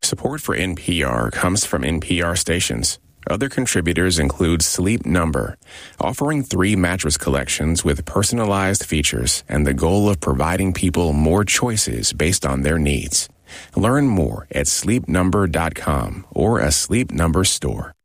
Support for NPR comes from NPR stations. Other contributors include Sleep Number, offering 3 mattress collections with personalized features and the goal of providing people more choices based on their needs. Learn more at sleepnumber.com or a Sleep Number store.